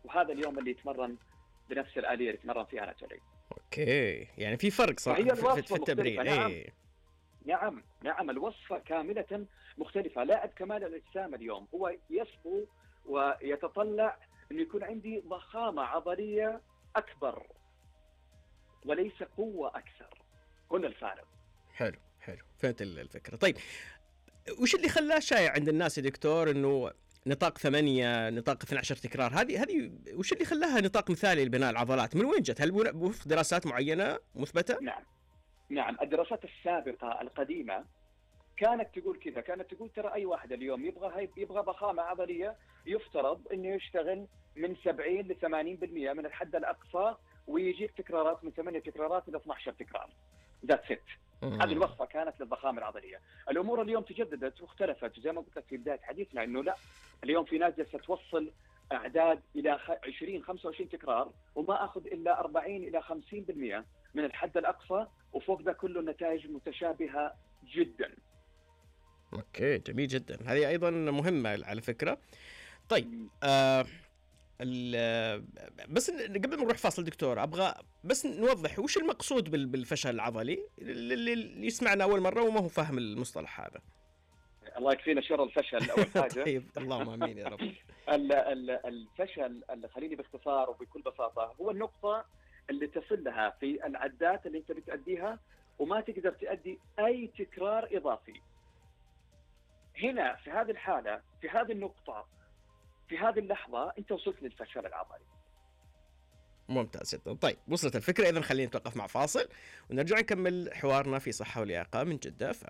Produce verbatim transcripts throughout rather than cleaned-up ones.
وهذا اليوم اللي يتمرن بنفس الآلية اللي يتمرن فيها أناتولي. اوكي، يعني في فرق صح في, في التمرين. نعم. ايه نعم نعم الوصفة كاملة مختلفة. لاعب كمال الأجسام اليوم هو يسمو ويتطلع أن يكون عندي ضخامة عضلية أكبر وليس قوة أكثر. هنا الفارق. حلو حلو، فهمت الفكرة. طيب وش اللي خلاه شائع عند الناس يا دكتور انه نطاق ثمانية، نطاق اثني عشر تكرار، هذه هذه وش اللي خلاها نطاق مثالي لبناء العضلات؟ من وين جت؟ هل وفق دراسات معينة مثبتة؟ نعم نعم الدراسات السابقة القديمة كانت تقول كذا، كانت تقول ترى أي واحد اليوم يبغى يبغى ضخامة عضلية يفترض إنه يشتغل من سبعين ل ثمانين بالمئة من الحد الأقصى ويجيب تكرارات من ثمانية تكرارات إلى اثني عشر تكرار. ذاتس إت. هذه الوصفة كانت للضخامة العضلية. الأمور اليوم تجددت واختلفت، وزي ما قلت لك في بداية حديثنا إنه لا، اليوم في ناس جالسة توصل أعداد إلى عشرين خمسة وعشرين تكرار وما أخذ إلا أربعين إلى خمسين بالمئة من الحد الأقصى، وفوق ذا كله النتائج متشابهة جدا. اوكي جميل جدا، هذه ايضا مهمه على فكره. طيب آه بس قبل ما نروح فاصل دكتور، ابغى بس نوضح وش المقصود بالفشل العضلي اللي يسمعنا اول مره وما هو فاهم المصطلح هذا. الله يكفينا شر الفشل اول حاجه. طيب اللهم امين يا رب. الفشل اللي خليني باختصار وبكل بساطه هو النقطه اللي تصل لها في العدات اللي انت بتأديها وما تقدر تأدي اي تكرار اضافي. هنا في هذه الحالة، في هذه النقطة، في هذه اللحظة أنت وصلت للفشل العضلي. ممتاز جدا. طيب وصلت الفكرة، إذن خلينا نتوقف مع فاصل ونرجع نكمل حوارنا في صحة ولياقة من جدة فهم.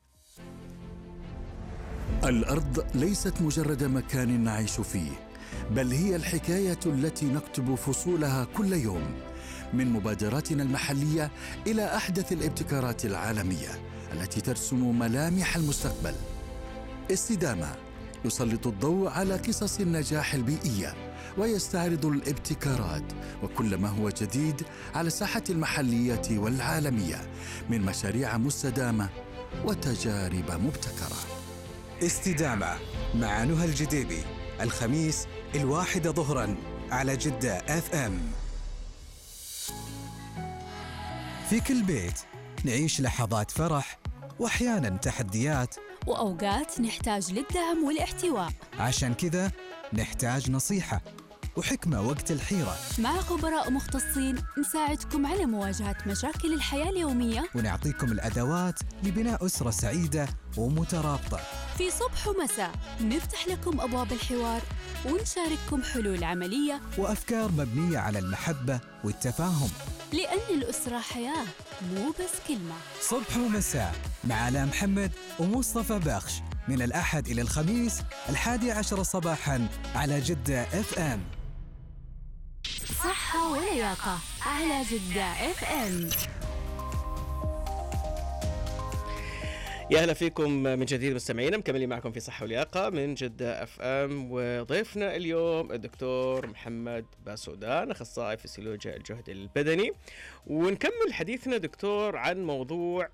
الأرض ليست مجرد مكان نعيش فيه، بل هي الحكاية التي نكتب فصولها كل يوم، من مبادراتنا المحلية إلى أحدث الابتكارات العالمية التي ترسم ملامح المستقبل. استدامة يسلط الضوء على قصص النجاح البيئية ويستعرض الابتكارات وكل ما هو جديد على الساحة المحلية والعالمية من مشاريع مستدامة وتجارب مبتكرة. استدامة مع نهى الجديبي، الخميس الواحدة ظهراً على جدة اف ام. في كل بيت نعيش لحظات فرح واحياناً تحديات، وأوقات نحتاج للدعم والاحتواء. عشان كذا نحتاج نصيحة وحكمة وقت الحيرة. مع خبراء مختصين نساعدكم على مواجهة مشاكل الحياة اليومية، ونعطيكم الأدوات لبناء أسرة سعيدة ومترابطة. في صبح ومساء نفتح لكم أبواب الحوار ونشارككم حلول عملية وأفكار مبنية على المحبة والتفاهم، لأن الأسرة حياة مو بس كلمة. صبح ومساء مع آلاء محمد ومصطفى بخش، من الأحد إلى الخميس الحادي عشر صباحاً على جدة اف ام. صحة ولياقة على جدة اف ام. يا أهلا فيكم من جديد مستمعينا، مكملين معكم في صحة ولياقة من جدة اف ام، وضيفنا اليوم الدكتور محمد باسودان، أخصائي فسيولوجيا الجهد البدني. ونكمل حديثنا دكتور عن موضوع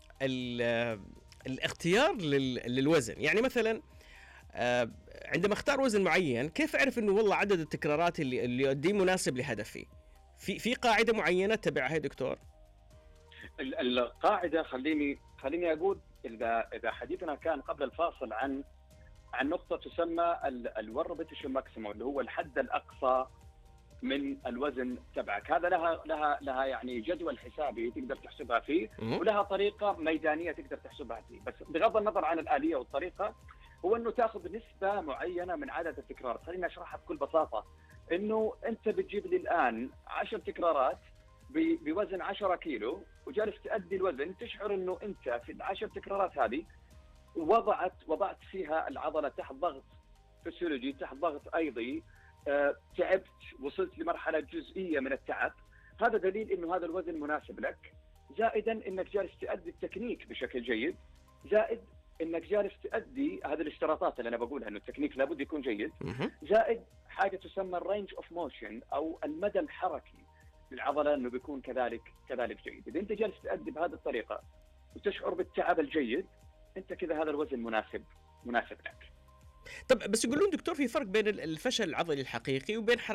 الاختيار للوزن. يعني مثلا عندما اختار وزن معين كيف أعرف أنه والله عدد التكرارات اللي اللي أديه مناسب لهدفي؟ في في قاعدة معينة تبعها يا دكتور؟ القاعدة خليني خليني أقول إذا إذا حديثنا كان قبل الفاصل عن عن نقطة تسمى الور ريبيتيشن ماكسيموم، اللي هو الحد الأقصى من الوزن تبعك. هذا لها لها لها يعني جدول حسابي تقدر تحسبها فيه، ولها طريقة ميدانية تقدر تحسبها فيه. بس بغض النظر عن الآلية والطريقة، هو إنه تأخذ نسبة معينة من عدد التكرار. خليني أشرحها بكل بساطة. إنه أنت بتجيب لي الآن عشر تكرارات بوزن عشرة كيلو وجالس تأدي الوزن، تشعر إنه أنت في العشر تكرارات هذه وضعت وضعت فيها العضلة تحت ضغط فسيولوجي، تحت ضغط أيضي، أه، تعبت، وصلت لمرحلة جزئية من التعب. هذا دليل إنه هذا الوزن مناسب لك، زائدا إنك جالس تأدي التكنيك بشكل جيد، زائد إنك جالس تأدي هذه الاشتراطات اللي أنا بقولها، إنه التكنيك لابد يكون جيد، زائد حاجة تسمى الرينج أوف موشن أو المدى الحركي للعضلة إنه بيكون كذلك كذلك جيد. إذا أنت جالس تأدي بهذه الطريقة وتشعر بالتعب الجيد، أنت كذا هذا الوزن مناسب مناسب لك. طب بس يقولون دكتور في فرق بين الفشل العضلي الحقيقي وبين